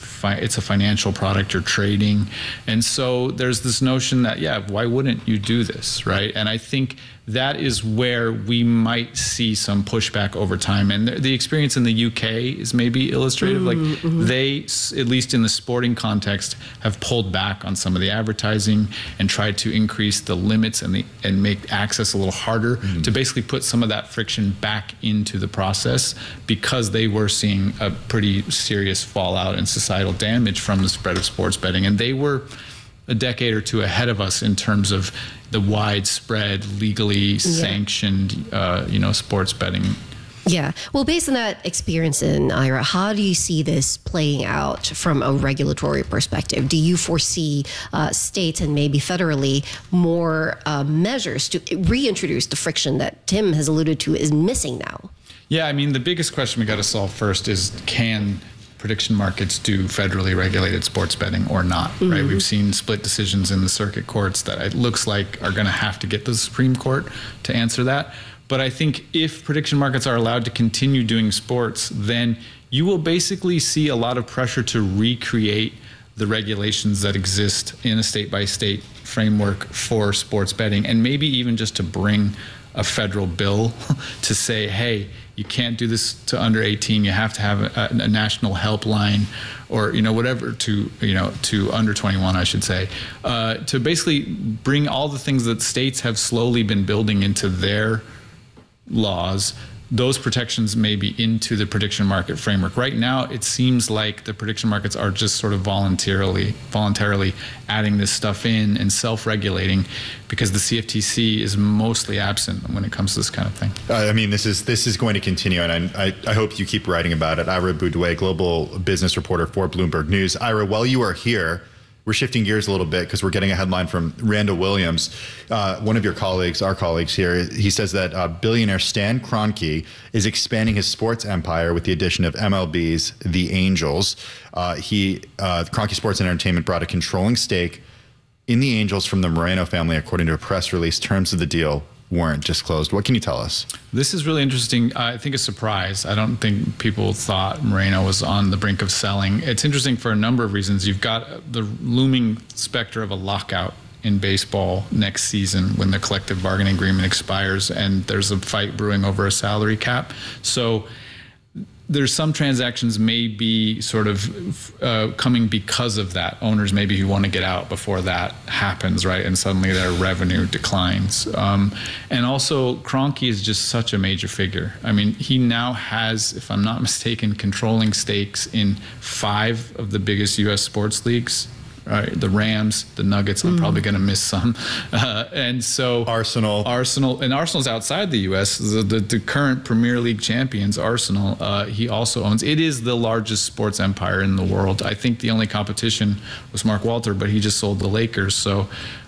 a financial product you're trading. And so there's this notion that, yeah, why wouldn't you do this, right? And I think that is where we might see some pushback over time. And the experience in the UK is maybe illustrative. They, at least in the sporting context, have pulled back on some of the advertising and tried to increase the limits and make access a little harder to basically put some of that friction back into the process, because they were seeing a pretty serious fallout and societal damage from the spread of sports betting. And they were a decade or two ahead of us in terms of the widespread, legally sanctioned, sports betting. Yeah. Well, based on that experience in Ira, how do you see this playing out from a regulatory perspective? Do you foresee states and maybe federally more measures to reintroduce the friction that Tim has alluded to is missing now? Yeah, I mean, the biggest question we got to solve first is, can prediction markets do federally regulated sports betting or not, right? We've seen split decisions in the circuit courts that it looks like are going to have to get the Supreme Court to answer that. But I think if prediction markets are allowed to continue doing sports, then you will basically see a lot of pressure to recreate the regulations that exist in a state-by-state framework for sports betting, and maybe even just to bring a federal bill to say, hey, you can't do this to under 18. You have to have a national helpline, or whatever, to under 21, I should say, to basically bring all the things that states have slowly been building into their laws, those protections maybe into the prediction market framework. Right now, it seems like the prediction markets are just sort of voluntarily adding this stuff in and self-regulating, because the CFTC is mostly absent when it comes to this kind of thing. I mean, this is going to continue, and I hope you keep writing about it. Ira Boudouet, global business reporter for Bloomberg News. Ira, while you are here, we're shifting gears a little bit because we're getting a headline from Randall Williams, one of your colleagues, our colleagues here. He says that billionaire Stan Kroenke is expanding his sports empire with the addition of MLB's The Angels. Kroenke Sports and Entertainment brought a controlling stake in the Angels from the Moreno family, according to a press release. Terms of the deal weren't disclosed. What can you tell us? This is really interesting. I think a surprise. I don't think people thought Moreno was on the brink of selling. It's interesting for a number of reasons. You've got the looming specter of a lockout in baseball next season when the collective bargaining agreement expires, and there's a fight brewing over a salary cap. So there's some transactions may be sort of coming because of that. Owners maybe who want to get out before that happens, right? And suddenly their revenue declines. And also, Kroenke is just such a major figure. I mean, he now has, if I'm not mistaken, controlling stakes in 5 of the biggest U.S. sports leagues, right? The Rams, the Nuggets. I'm probably going to miss some, and so Arsenal's outside the U.S. The current Premier League champions, Arsenal. He also owns. It is the largest sports empire in the world. I think the only competition was Mark Walter, but he just sold the Lakers. So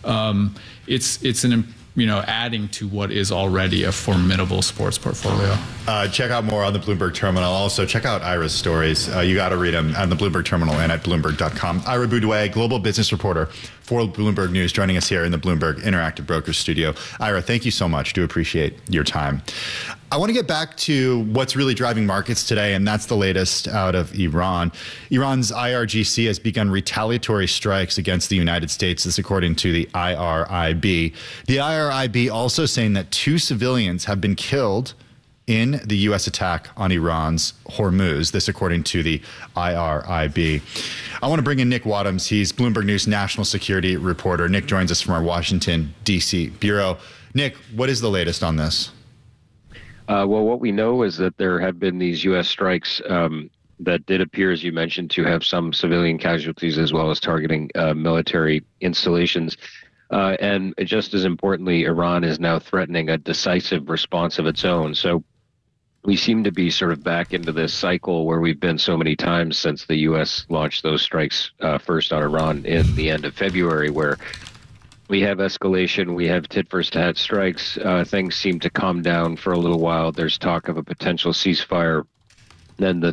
it's an adding to what is already a formidable sports portfolio. Check out more on the Bloomberg Terminal. Also, check out Ira's stories. You got to read them on the Bloomberg Terminal and at Bloomberg.com. Ira Boudouet, global business reporter for Bloomberg News, joining us here in the Bloomberg Interactive Brokers studio. Ira, thank you so much. Do appreciate your time. I want to get back to what's really driving markets today, and that's the latest out of Iran. Iran's IRGC has begun retaliatory strikes against the United States, this according to the IRIB. The IRIB also saying that 2 civilians have been killed in the U.S. attack on Iran's Hormuz, this according to the IRIB. I want to bring in Nick Wadhams. He's Bloomberg News national security reporter. Nick joins us from our Washington, D.C. bureau. Nick, what is the latest on this? Well, what we know is that there have been these U.S. strikes that did appear, as you mentioned, to have some civilian casualties as well as targeting military installations. And just as importantly, Iran is now threatening a decisive response of its own. So we seem to be sort of back into this cycle where we've been so many times since the U.S. launched those strikes first on Iran in the end of February, where we have escalation, we have tit-for-tat strikes. Things seem to calm down for a little while. There's talk of a potential ceasefire. Then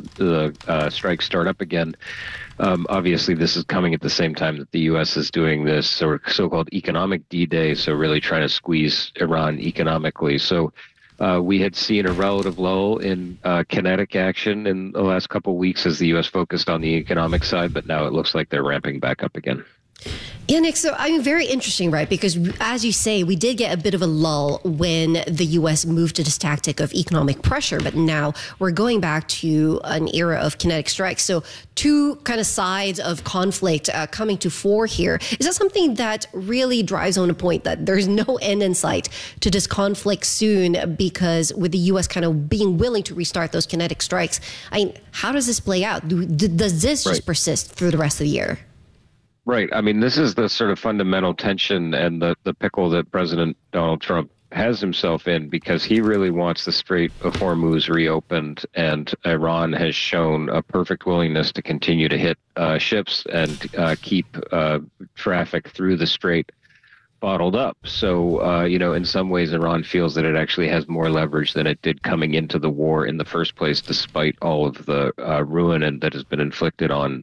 the strikes start up again. Obviously, this is coming at the same time that the U.S. is doing this so-called economic D-Day, so really trying to squeeze Iran economically. So we had seen a relative lull in kinetic action in the last couple of weeks as the U.S. focused on the economic side, but now it looks like they're ramping back up again. Yeah, Nick, so very interesting, right? Because as you say, we did get a bit of a lull when the U.S. moved to this tactic of economic pressure, but now we're going back to an era of kinetic strikes. So 2 kind of sides of conflict coming to fore here. Is that something that really drives home a point that there's no end in sight to this conflict soon, because with the U.S. kind of being willing to restart those kinetic strikes, how does this play out? Does this just persist through the rest of the year? Right. I mean, this is the sort of fundamental tension and the pickle that President Donald Trump has himself in, because he really wants the Strait of Hormuz reopened, and Iran has shown a perfect willingness to continue to hit ships and keep traffic through the strait bottled up. So, in some ways, Iran feels that it actually has more leverage than it did coming into the war in the first place, despite all of the ruin that has been inflicted on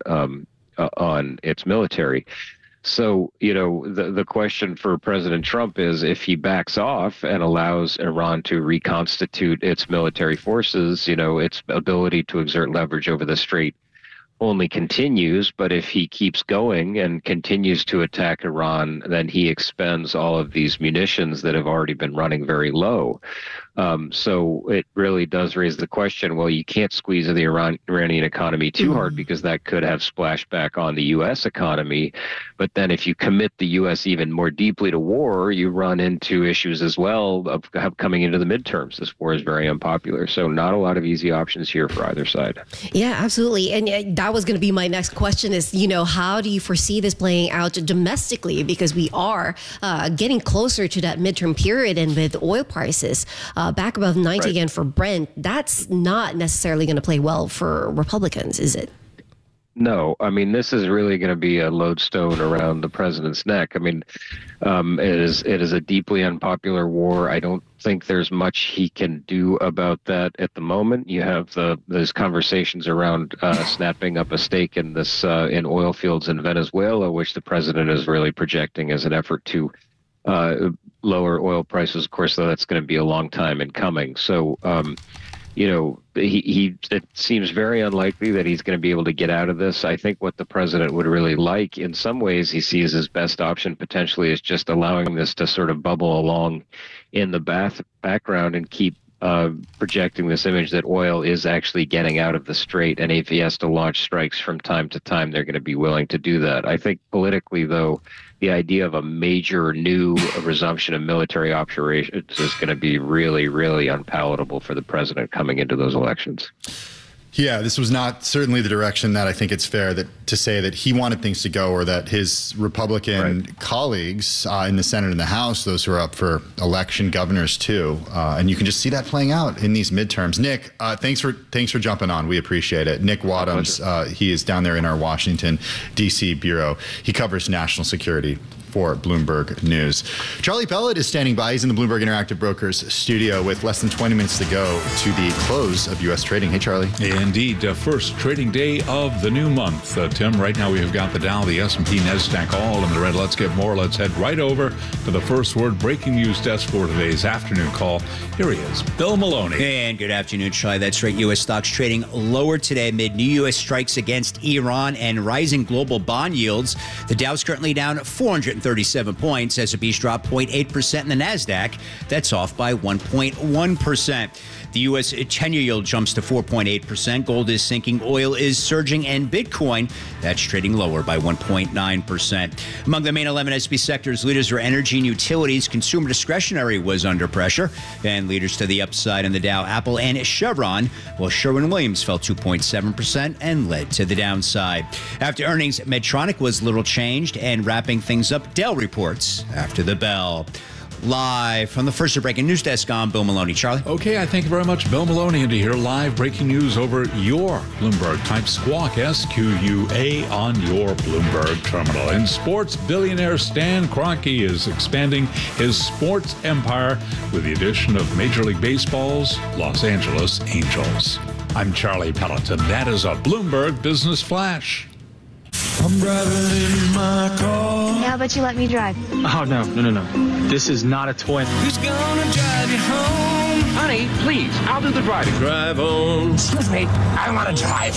its military. So, the question for President Trump is, if he backs off and allows Iran to reconstitute its military forces, its ability to exert leverage over the strait only continues. But if he keeps going and continues to attack Iran, then he expends all of these munitions that have already been running very low. So it really does raise the question, well, you can't squeeze the Iranian economy too hard, because that could have splashback on the U.S. economy. But then if you commit the U.S. even more deeply to war, you run into issues as well of coming into the midterms. This war is very unpopular. So not a lot of easy options here for either side. Yeah, absolutely. And that was going to be my next question is, how do you foresee this playing out domestically? Because we are getting closer to that midterm period, and with oil prices back above 90 again for Brent, that's not necessarily going to play well for Republicans, is it? No, I mean, this is really going to be a lodestone around the president's neck. I mean, it is a deeply unpopular war. I don't think there's much he can do about that at the moment. You have those conversations around snapping up a stake in this in oil fields in Venezuela, which the president is really projecting as an effort to lower oil prices. Of course, though, that's going to be a long time in coming. So, it seems very unlikely that he's going to be able to get out of this. I think what the president would really like, in some ways, he sees his best option potentially is just allowing this to sort of bubble along in the background and keep projecting this image that oil is actually getting out of the strait. And if he has to launch strikes from time to time, they're going to be willing to do that. I think politically, though, the idea of a major new resumption of military operations is going to be really, really unpalatable for the president coming into those elections. Yeah, this was not certainly the direction that I think it's fair to say that he wanted things to go, or that his Republican colleagues in the Senate and the House, those who are up for election, governors too, and you can just see that playing out in these midterms. Nick, thanks for jumping on. We appreciate it. Nick Wadhams, he is down there in our Washington, D.C. bureau. He covers national security for Bloomberg News. Charlie Pellet is standing by. He's in the Bloomberg Interactive Brokers studio with less than 20 minutes to go to the close of U.S. trading. Hey, Charlie. Indeed. First trading day of the new month. Tim, right now we have got the Dow, the S&P, NASDAQ all in the red. Let's get more. Let's head right over to the first word breaking news desk for today's afternoon call. Here he is, Bill Maloney. And good afternoon, Charlie. That's right. U.S. stocks trading lower today amid new U.S. strikes against Iran and rising global bond yields. The Dow's currently down 437 points. S&P's dropped 0.8%, and the NASDAQ, that's off by 1.1%. The U.S. 10-year yield jumps to 4.8%. Gold is sinking, oil is surging, and Bitcoin, that's trading lower by 1.9%. Among the main 11 S&P sectors, leaders were energy and utilities. Consumer discretionary was under pressure. And leaders to the upside in the Dow, Apple and Chevron, while Sherwin-Williams fell 2.7% and led to the downside. After earnings, Medtronic was little changed, and wrapping things up, Dell reports after the bell. Live from the first breaking news desk, I'm Bill Maloney. Charlie? Okay, I thank you very much, Bill Maloney. And to hear live breaking news over your Bloomberg, type Squawk, SQUA, on your Bloomberg terminal. In sports, billionaire Stan Kroenke is expanding his sports empire with the addition of Major League Baseball's Los Angeles Angels. I'm Charlie Pellet, and that is a Bloomberg Business Flash. I'm driving in my car. How about you let me drive? Oh, no. This is not a toy. Who's gonna drive you home? Honey, please, I'll do the driving. Drive on. Excuse me, I want to drive.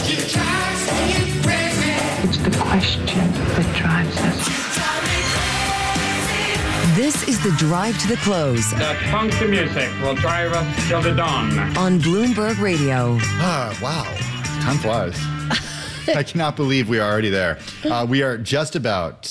It's the question that drives us. This is the drive to the close. That funky music will drive us till the dawn. On Bloomberg Radio. Wow. Time flies. I cannot believe we are already there. We are just about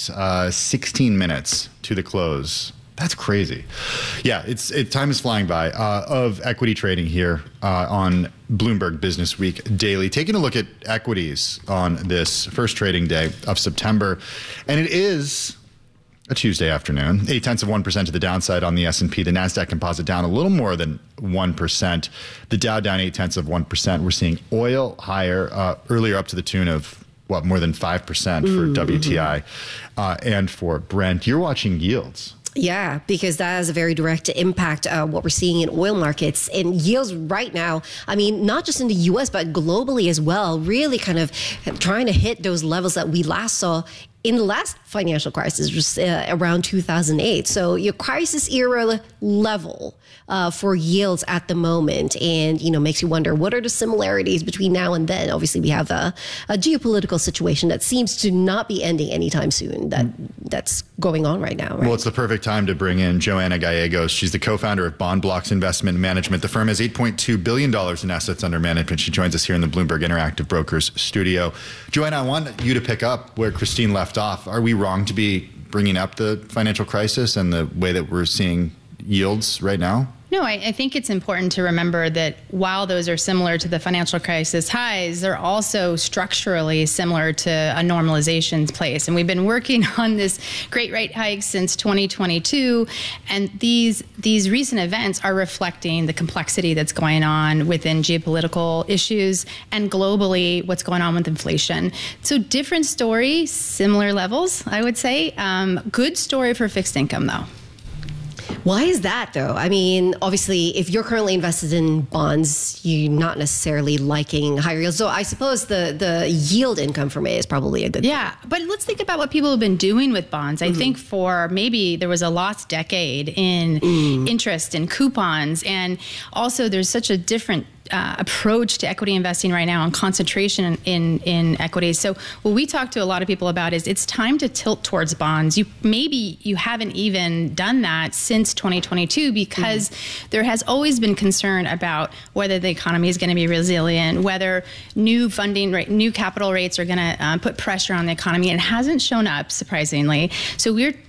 16 minutes to the close. That's crazy. Yeah, time is flying by of equity trading here on Bloomberg Business Week Daily. Taking a look at equities on this first trading day of September, and it is a Tuesday afternoon. 0.8% to the downside on the S&P. The NASDAQ composite down a little more than 1%. The Dow down 0.8%. We're seeing oil higher, earlier up to the tune of, more than 5% for WTI and for Brent. You're watching yields. Yeah, because that has a very direct impact what we're seeing in oil markets and yields right now. I mean, not just in the U.S., but globally as well, really kind of trying to hit those levels that we last saw in the last financial crisis, just around 2008. So your crisis era level for yields at the moment, and makes you wonder, what are the similarities between now and then? Obviously, we have a geopolitical situation that seems to not be ending anytime soon. That's going on right now. Right? Well, it's the perfect time to bring in Joanna Gallegos. She's the co-founder of Bond Blocks Investment Management. The firm has $8.2 billion in assets under management. She joins us here in the Bloomberg Interactive Brokers studio. Joanna, I want you to pick up where Christine left off. Are we wrong to be bringing up the financial crisis and the way that we're seeing yields right now? No, I think it's important to remember that while those are similar to the financial crisis highs, they're also structurally similar to a normalization place. And we've been working on this great rate hike since 2022. And these recent events are reflecting the complexity that's going on within geopolitical issues and globally what's going on with inflation. So different story, similar levels, I would say. Good story for fixed income, though. Why is that, though? I mean, obviously, if you're currently invested in bonds, you're not necessarily liking higher yields. So I suppose the yield income for me is probably a good thing. Yeah, but let's think about what people have been doing with bonds. I think for maybe there was a lost decade in interest and coupons. And also there's such a different approach to equity investing right now and concentration in equities. So what we talk to a lot of people about is it's time to tilt towards bonds. Maybe you haven't even done that since 2022 because there has always been concern about whether the economy is going to be resilient, whether new funding rate, new capital rates are going to put pressure on the economy. And it hasn't shown up, surprisingly. So we're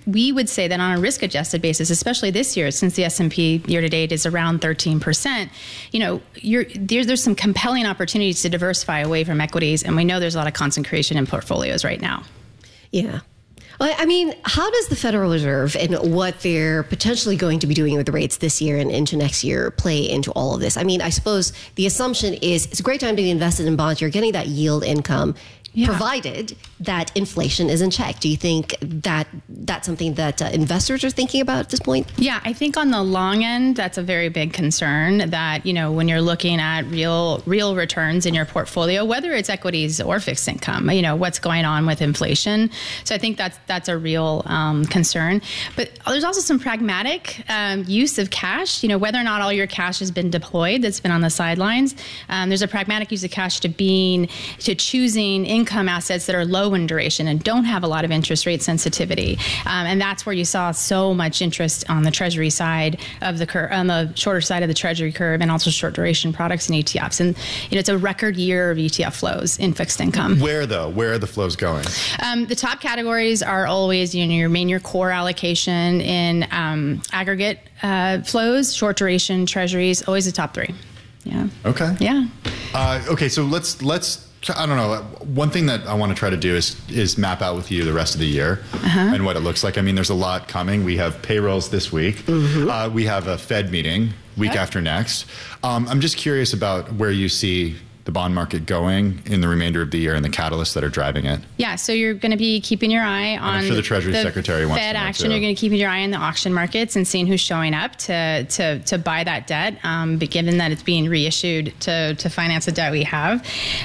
we would say that on a risk-adjusted basis, especially this year, since the S&P year-to-date is around 13%, there's some compelling opportunities to diversify away from equities, and we know there's a lot of concentration in portfolios right now. Yeah. Well, I mean, how does the Federal Reserve and what they're potentially going to be doing with the rates this year and into next year play into all of this? I mean, I suppose the assumption is it's a great time to be invested in bonds. You're getting that yield income, provided that inflation is in check. Do you think that that's something that investors are thinking about at this point? Yeah, I think on the long end, that's a very big concern that, when you're looking at real returns in your portfolio, whether it's equities or fixed income, what's going on with inflation. So I think that's a real concern. But there's also some pragmatic use of cash, whether or not all your cash has been deployed that's been on the sidelines. There's a pragmatic use of cash to choosing income assets that are low in duration and don't have a lot of interest rate sensitivity. And that's where you saw so much interest on the Treasury side of the curve, on the shorter side of the Treasury curve, and also short duration products and ETFs. And it's a record year of ETF flows in fixed income. Where are the flows going? The top categories are always your core allocation in aggregate flows, short duration Treasuries, always the top three. Yeah. Okay. Yeah. Okay. So let's. I don't know. One thing that I want to try to do is map out with you the rest of the year and what it looks like. I mean, there's a lot coming. We have payrolls this week. Mm-hmm. We have a Fed meeting week after next. I'm just curious about where you see the bond market going in the remainder of the year and the catalysts that are driving it. Yeah, so you're going to be keeping your eye on I'm sure the Treasury Secretary wants Fed to know action. too. You're going to keep your eye on the auction markets and seeing who's showing up to buy that debt, but given that it's being reissued to finance the debt we have.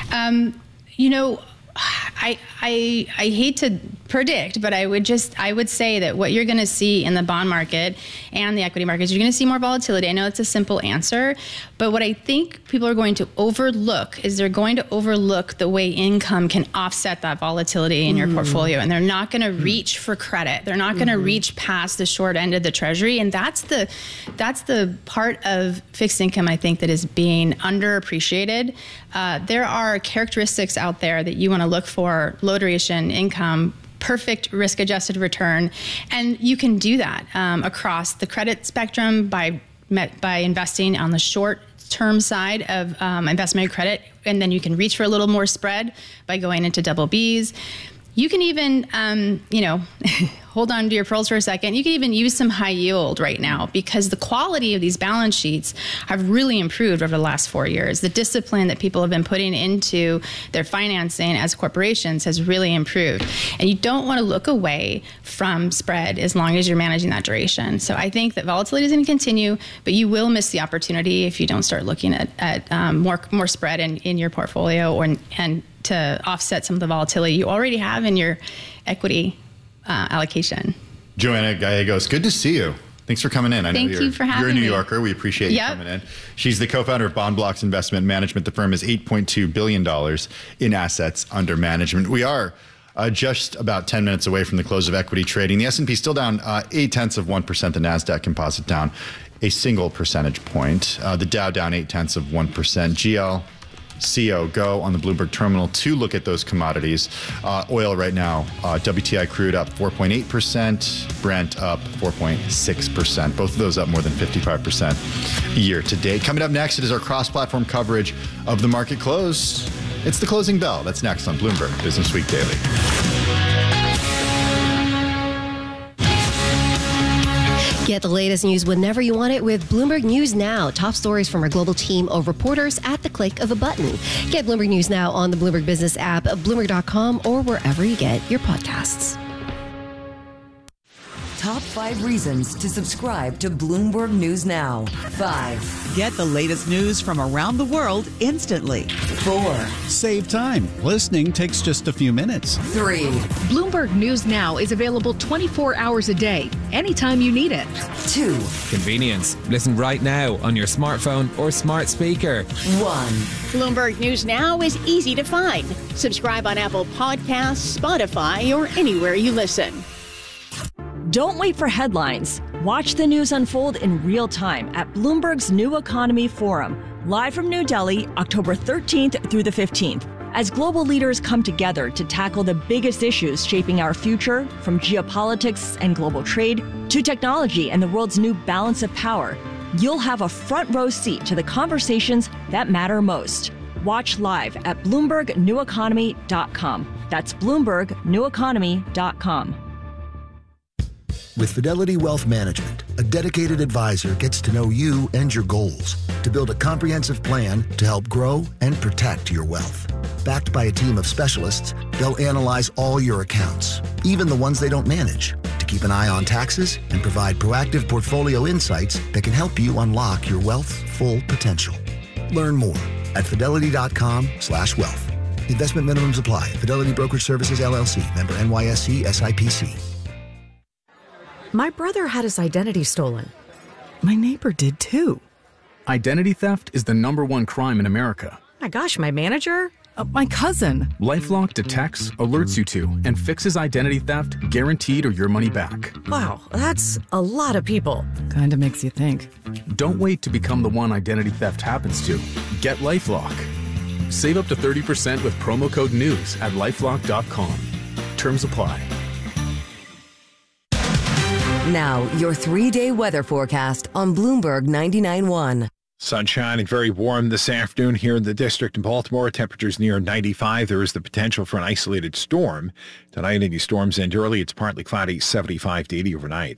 I hate to predict, but I would say that what you're going to see in the bond market and the equity markets, you're going to see more volatility. I know it's a simple answer, but what I think people are going to overlook is they're going to overlook the way income can offset that volatility in your portfolio, and they're not going to reach for credit. They're not going to reach past the short end of the Treasury, and that's the part of fixed income I think that is being underappreciated. There are characteristics out there that you want to look for: low duration income, perfect risk-adjusted return, and you can do that across the credit spectrum by investing on the short-term side of investment credit, and then you can reach for a little more spread by going into double Bs. You can even, hold on to your pearls for a second. You can even use some high yield right now because the quality of these balance sheets have really improved over the last 4 years. The discipline that people have been putting into their financing as corporations has really improved. And you don't want to look away from spread as long as you're managing that duration. So I think that volatility is going to continue, but you will miss the opportunity if you don't start looking at more spread in your portfolio and to offset some of the volatility you already have in your equity allocation. Joanna Gallegos, good to see you. Thanks for coming in. Thank you for having me. You're a New Yorker. We appreciate you coming in. She's the co-founder of Bond Blocks Investment Management. The firm has $8.2 billion in assets under management. We are just about 10 minutes away from the close of equity trading. The S&P still down 0.8%. The NASDAQ Composite down a single percentage point. The Dow down 0.8%. GL CO go on the Bloomberg terminal to look at those commodities. Oil right now, WTI crude up 4.8%, Brent up 4.6%. Both of those up more than 55% year to date. Coming up next, it is our cross-platform coverage of the market close. It's the closing bell. That's next on Bloomberg Business Week Daily. Get the latest news whenever you want it with Bloomberg News Now. Top stories from our global team of reporters at the click of a button. Get Bloomberg News Now on the Bloomberg Business app, Bloomberg.com, or wherever you get your podcasts. Top 5 reasons to subscribe to Bloomberg News Now. 5. Get the latest news from around the world instantly. 4. Save time. Listening takes just a few minutes. 3. Bloomberg News Now is available 24 hours a day, anytime you need it. 2. Convenience. Listen right now on your smartphone or smart speaker. 1. Bloomberg News Now is easy to find. Subscribe on Apple Podcasts, Spotify, or anywhere you listen. Don't wait for headlines. Watch the news unfold in real time at Bloomberg's New Economy Forum, live from New Delhi, October 13th through the 15th. As global leaders come together to tackle the biggest issues shaping our future, from geopolitics and global trade to technology and the world's new balance of power, you'll have a front row seat to the conversations that matter most. Watch live at BloombergNewEconomy.com. That's BloombergNewEconomy.com. With Fidelity Wealth Management, a dedicated advisor gets to know you and your goals to build a comprehensive plan to help grow and protect your wealth. Backed by a team of specialists, they'll analyze all your accounts, even the ones they don't manage, to keep an eye on taxes and provide proactive portfolio insights that can help you unlock your wealth's full potential. Learn more at fidelity.com/wealth. Investment minimums apply. Fidelity Brokerage Services, LLC. Member NYSE SIPC. My brother had his identity stolen. My neighbor did too. Identity theft is the #1 crime in America. My gosh, my manager? My cousin. LifeLock detects, alerts you to, and fixes identity theft guaranteed or your money back. Wow, that's a lot of people. Kinda makes you think. Don't wait to become the one identity theft happens to. Get LifeLock. Save up to 30% with promo code NEWS at LifeLock.com. Terms apply. Now, your 3-day weather forecast on Bloomberg 99.1. Sunshine and very warm this afternoon here in the district in Baltimore. Temperatures near 95. There is the potential for an isolated storm. Tonight, any storms end early. It's partly cloudy, 75 to 80 overnight.